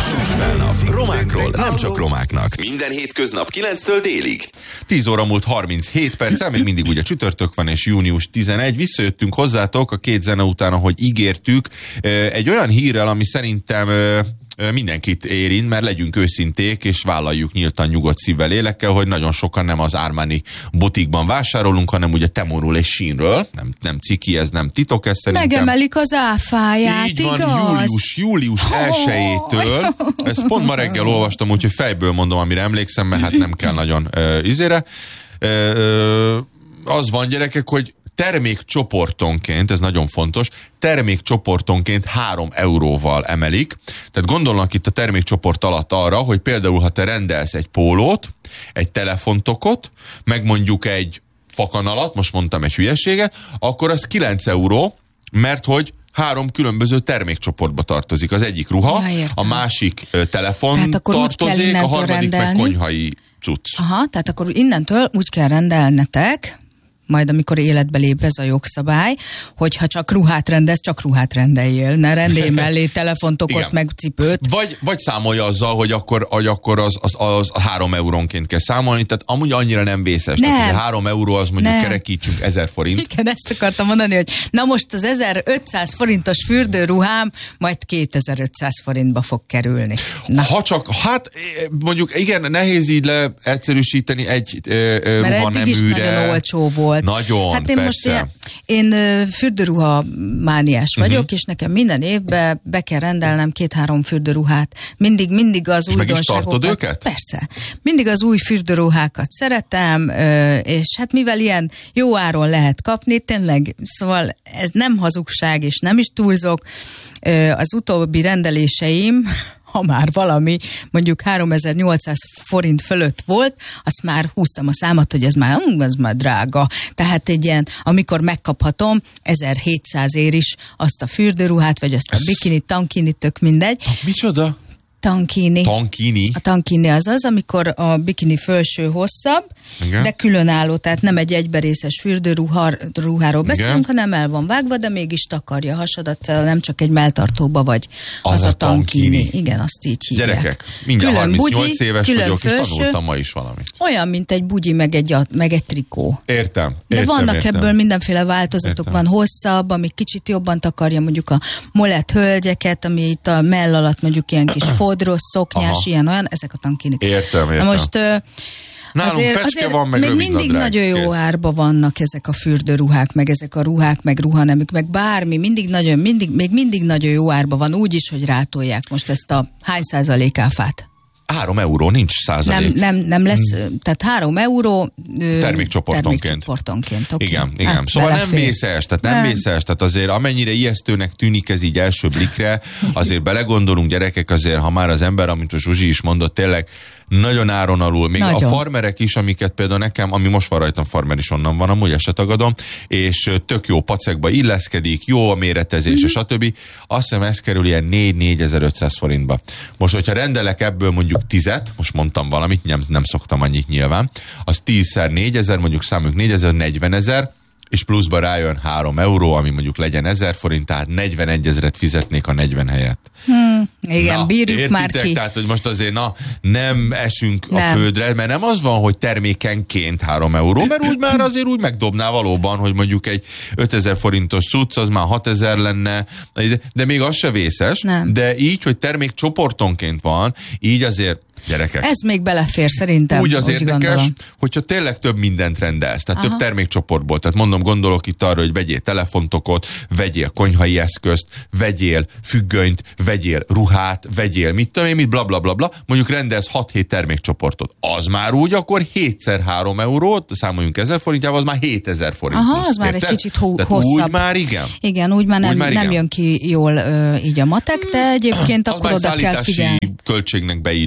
Felnap. Romákról, nem csak romáknak. Minden hétköznap 9-től délig. 10 óra múlt 37 perccel, még mindig ugye csütörtök van, és június 11. Visszajöttünk hozzátok a két zene után, ahogy ígértük, egy olyan hírrel, ami szerintem mindenkit érint, mert legyünk őszinték, és vállaljuk nyíltan, nyugodt szívvel, lélekkel, hogy nagyon sokan nem az Armani butikban vásárolunk, hanem ugye Temurul és Sheinről. Nem ciki, ez nem titok, ez szerintem. Megemelik az áfáját, így van, igaz? július 1-től. Ezt pont ma reggel olvastam, úgyhogy fejből mondom, amire emlékszem, mert hát nem kell nagyon izére. Az van, gyerekek, hogy termékcsoportonként, ez nagyon fontos, termékcsoportonként 3 euróval emelik. Tehát gondolnak itt a termékcsoport alatt arra, hogy például, ha te rendelsz egy pólót, egy telefontokot, meg mondjuk egy fakanalat, most mondtam egy hülyeséget, akkor az 9 euró, mert hogy 3 különböző termékcsoportba tartozik. Az egyik ruha, a másik telefon tartozik, a harmadik meg konyhai cucc. Aha, tehát akkor innentől úgy kell rendelnetek, majd amikor életbe lép ez a jogszabály, hogyha csak ruhát rendelsz, csak ruhát rendeljél. Ne rendelj mellé telefontokot, meg cipőt. Vagy számolja azzal, hogy akkor az 3 eurónként kell számolni, tehát amúgy annyira nem vészes. Nem. Tehát 3 euró az mondjuk kerekítsünk 1000 forint. Igen, ezt akartam mondani, hogy na most az 1500 forintos fürdőruhám majd 2500 forintba fog kerülni. Na. Ha csak, hát mondjuk igen, nehéz így leegyszerűsíteni egy ruha neműre. Is nagyon olcsó volt. Nagyon, hát én persze. Most én fürdőruha mániás vagyok, és nekem minden évben be kell rendelnem 2-3 fürdőruhát. Mindig az újdonságokat. Meg is tartod őket? Persze. Mindig az új fürdőruhákat szeretem, és hát mivel ilyen jó áron lehet kapni, tényleg, szóval ez nem hazugság, és nem is túlzok. Az utóbbi rendeléseim, ha már valami, mondjuk 3800 forint fölött volt, azt már húztam a számot, hogy ez már drága. Tehát egy ilyen, amikor megkaphatom 1700 ér is azt a fürdőruhát, vagy azt a bikinit, tankinit, tök mindegy. Micsoda? Tankini. A tankini az, amikor a bikini felső hosszabb, igen, de különálló, tehát nem egy egyberészes fürdőruháról beszélünk, hanem el van vágva, de mégis takarja a hasadat, nem csak egy melltartóba vagy az a tankini. Igen, azt így hívják. Gyerekek, mindjárt 38 éves vagyok, és tanultam ma is valamit. Olyan, mint egy bugyi, meg egy trikó. Értem. De vannak ebből mindenféle változatok, van hosszabb, ami kicsit jobban takarja mondjuk a molett hölgyeket, ami itt a mell alatt mondjuk ilyen kis fodros, szoknyás, ilyen-olyan, ezek a tankinik. Értem. Na most nálunk fecske van, meg még mindig nagyon jó árba vannak ezek a fürdőruhák, meg ezek a ruhák, meg ruhanemük, meg bármi, még mindig nagyon jó árba van, úgy is, hogy rátolják most ezt a hány százalék áfát. 3 euró, nincs százalék. Nem lesz, tehát 3 euró termékcsoportonként. Okay. Igen. Szóval nem vészes, tehát azért amennyire ijesztőnek tűnik ez így első blikre, azért belegondolunk, gyerekek, azért ha már az ember, amit a Zsuzsi is mondott, tényleg nagyon áron alul. Még nagyon. A farmerek is, amiket például nekem, ami most van rajtam, farmer is onnan van, amúgy ezt se tagadom, és tök jó pacekba illeszkedik, jó a méretezés, stb. Azt hiszem, ez kerül ilyen 4-4500 forintba. Most, hogyha rendelek ebből mondjuk 10-et, most mondtam valamit, nem szoktam annyit nyilván, az 10x4000, mondjuk számunk 4000, 40 000, és pluszba rájön 3 euró, ami mondjuk legyen 1000 forint, tehát 41 000-et fizetnék a 40 helyett. Igen, bírjuk értitek? Már ki. Tehát, hogy most azért nem esünk a földre, mert nem az van, hogy termékenként 3 euró, mert úgy már azért úgy megdobná valóban, hogy mondjuk egy 5000 forintos cucc, az már 6000 lenne, de még az se vészes, de így, hogy termékcsoportonként van, így azért gyerekek. Ez még belefér szerintem. Úgy az érdekes, hogyha tényleg több mindent rendelsz, tehát több termékcsoportból. Tehát mondom, gondolok itt arra, hogy vegyél telefontokot, vegyél konyhai eszközt, vegyél függönyt, vegyél ruhát, vegyél mit tudom én, mit blablabla, mondjuk rendelsz 6-7 termékcsoportot. Az már úgy, akkor 7x3 eurót, számoljunk 1000 forintjával, az már 7000 forint. Aha, az már egy kicsit hosszabb. Úgy már igen. Igen, úgy már nem jön ki jól így a matek, de egyébként akkor oda kell figyelni. Költségnek beillő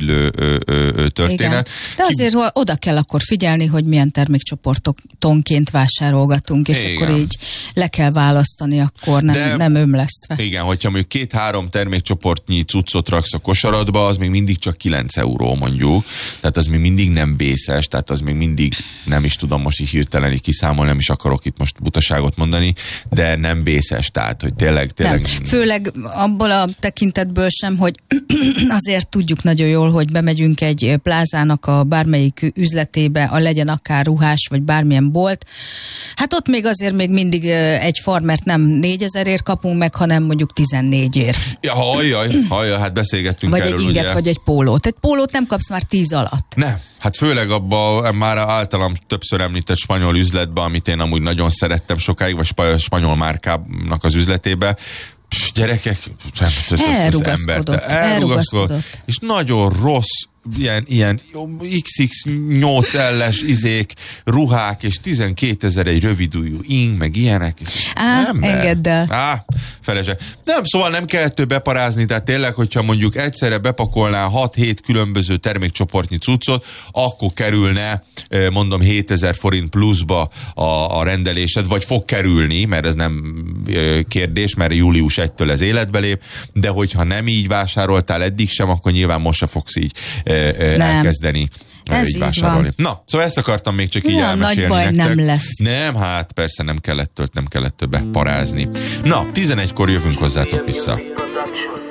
Igen. történet. De azért oda kell akkor figyelni, hogy milyen termékcsoportonként vásárolgatunk, és igen. akkor így le kell választani, akkor nem ömlesztve. Igen, hogyha mondjuk 2-3 termékcsoportnyi cuccot raksz a kosaradba, az még mindig csak 9 euró mondjuk, tehát az még mindig nem vészes, tehát az még mindig nem is tudom most így hirtelen így kiszámolni, nem is akarok itt most butaságot mondani, de nem vészes, tehát hogy tényleg... Nem. Főleg abból a tekintetből sem, hogy azért tudjuk nagyon jól, hogy bemegyünk egy plázának a bármelyik üzletébe, a legyen akár ruhás, vagy bármilyen bolt. Hát ott még azért még mindig egy farmert nem 4000-ért kapunk meg, hanem mondjuk 14-ért. Ja, hajjaj, hát beszélgettünk vagy erről, egy inget, ugye? vagy egy pólót. Egy pólót nem kapsz már 10 alatt. Nem, hát főleg abban már általam többször említett spanyol üzletben, amit én amúgy nagyon szerettem sokáig, vagy spanyol márkának az üzletébe, gyerekek, elrugaszkodott, és nagyon rossz, ilyen XX8L-es izék, ruhák, és 12 000 egy rövidújú ing, meg ilyenek. Engedd el. Feleség. Nem, szóval nem kell több beparázni, tehát tényleg, hogyha mondjuk egyszerre bepakolnál 6-7 különböző termékcsoportnyi cuccot, akkor kerülne, mondom, 7000 forint pluszba a rendelésed, vagy fog kerülni, mert ez nem kérdés, mert július 1-től ez életbe lép, de hogyha nem így vásároltál eddig sem, akkor nyilván most se fogsz így elkezdeni így vásárolni. Na, szóval ezt akartam még csak így elmesélni nagy baj nektek. nem lesz. Nem, hát persze nem kellett többet parázni. Na, 11-kor jövünk hozzátok vissza.